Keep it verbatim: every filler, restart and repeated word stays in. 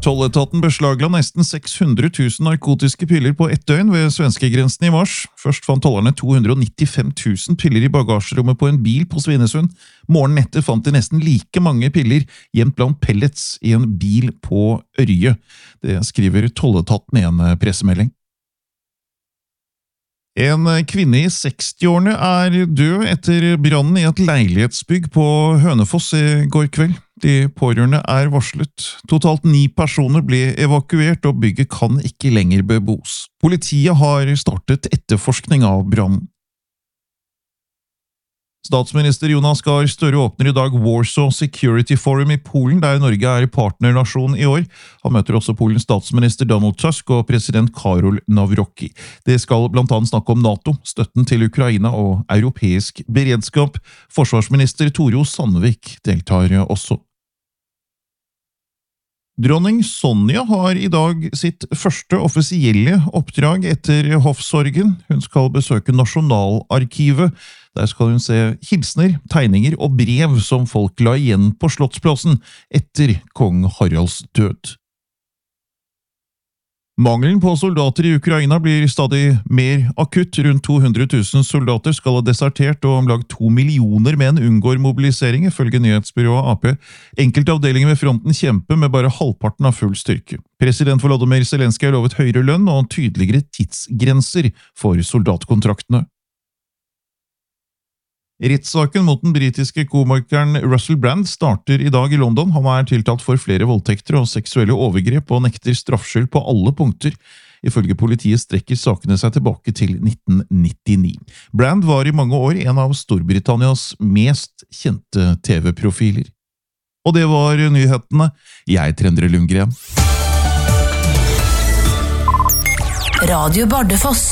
Tolletaten beslagla nesten seks hundre tusen narkotiske piller på ett døgn ved svenskegrensen i mars. Først fant tollerne to hundre nittifem tusen piller i bagasjerommet på en bil på Svinesund. Morgenen etter fant de nesten like mange piller gjemt blant pellets i en bil på Ørje. Det skriver Tolletaten i en pressemelding. En kvinne i sekstiårene er død etter brannen i et leilighetsbygg på Hønefoss i går kveld. De pårørende er varslet. Totalt ni personer ble evakuert, og bygget kan ikke lenger bebos. Politiet har startet etterforskning av brannen. Statsminister Jonas Gahr Støre åpner i dag Warsaw Security Forum i Polen, der Norge er partnernasjon i år. Han møter også Polens statsminister Donald Tusk og president Karol Nawrocki. Det skal blant annet snakke om NATO, støtten til Ukraina og europeisk beredskap. Forsvarsminister Tore O. Sandvik deltar også. Dronning Sonja har i dag sitt første offisielle oppdrag etter hoffsorgen. Hun skal besøke Nasjonalarkivet. Der skal hun se hilsner, tegninger og brev som folk la igjen på Slottsplassen etter kong Haralds død. Mangelen på soldater i Ukraina blir stadig mer akutt. Rundt to hundre tusen soldater skal ha desertert, og om lag to millioner menn unngår mobilisering, ifølge nyhetsbyrået A P. Enkelte avdelinger ved fronten kjemper med bare halvparten av full styrke. President Volodymyr Zelenskyj har lovet høyere lønn og tydeligere tidsgrenser for soldatkontraktene. Rettssaken mot den britiske komikeren Russell Brand starter i dag i London. Han er tiltalt for flere voldtekter og seksuelle overgrep og nekter straffskyld på alle punkter. Ifølge politiet strekker sakene seg tilbake til nitten nittini. Brand var i mange år en av Storbritannias mest kjente T V-profiler. Og det var nyhetene. Jeg er Endre Lundgren. Radio Bardufoss.